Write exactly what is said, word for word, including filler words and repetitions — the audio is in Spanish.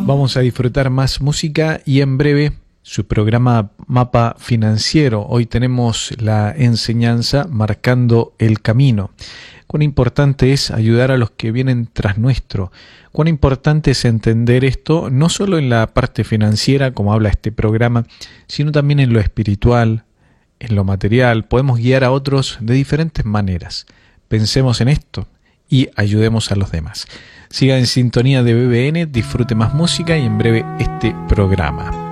Vamos a disfrutar más música y en breve su programa Mapa Financiero. Hoy tenemos la enseñanza Marcando el Camino. Cuán importante es ayudar a los que vienen tras nuestro. Cuán importante es entender esto, no solo en la parte financiera, como habla este programa, sino también en lo espiritual, en lo material. Podemos guiar a otros de diferentes maneras. Pensemos en esto y ayudemos a los demás. Siga en sintonía de B B N, disfrute más música y en breve este programa.